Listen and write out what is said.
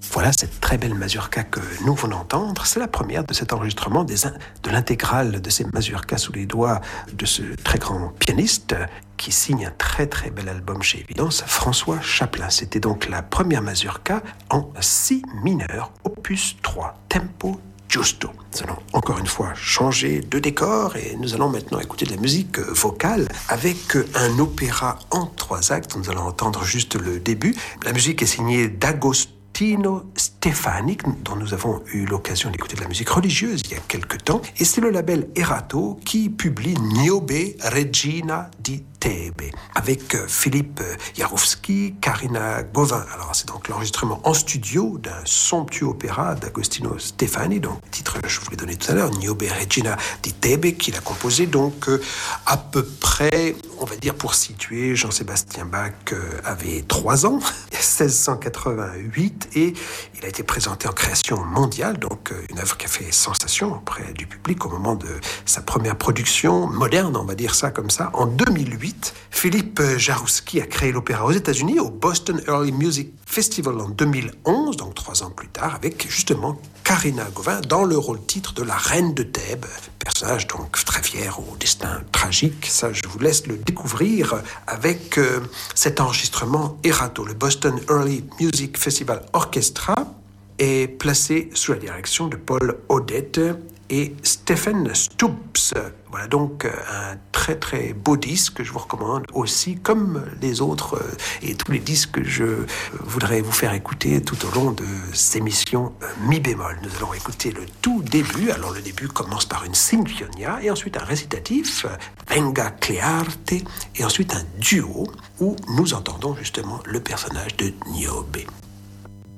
Voilà cette très belle mazurka que nous venons d'entendre. C'est la première de cet enregistrement de l'intégrale de ces mazurkas sous les doigts de ce très grand pianiste qui signe un très très bel album chez Évidence, François Chaplin. C'était donc la première mazurka en si mineur, opus 3, tempo giusto. Nous allons encore une fois changer de décor et nous allons maintenant écouter de la musique vocale avec un opéra en 3 actes. Nous allons entendre juste le début. La musique est signée d'Agostino Stefani, dont nous avons eu l'occasion d'écouter de la musique religieuse il y a quelque temps. Et c'est le label Erato qui publie Niobe Regina di Tebe, avec Philippe Jarowski, Karina Gauvin. Alors c'est donc l'enregistrement en studio d'un somptueux opéra d'Agostino Stefani, donc titre je vous l'ai donné tout à l'heure, Niobe Regina di Tebe, qu'il a composé donc à peu près, on va dire pour situer, Jean-Sébastien Bach avait 3 ans, 1688, et il a été présenté en création mondiale, donc une œuvre qui a fait sensation auprès du public au moment de sa première production moderne, on va dire ça comme ça, en 2008. Philippe Jarowski a créé l'opéra aux États-Unis au Boston Early Music Festival en 2011, donc 3 ans plus tard, avec justement Karina Gauvin dans le rôle titre de la reine de Thèbes, personnage donc très fier au destin tragique. Ça, je vous laisse le découvrir avec cet enregistrement Erato. Le Boston Early Music Festival Orchestra est placé sous la direction de Paul Odette et Stephen Stoops. Voilà donc un très très beau disque que je vous recommande aussi, comme les autres et tous les disques que je voudrais vous faire écouter tout au long de ces émissions mi bémol. Nous allons écouter le tout début. Alors le début commence par une sinfonia et ensuite un récitatif, Venga Clearte, et ensuite un duo où nous entendons justement le personnage de Niobe.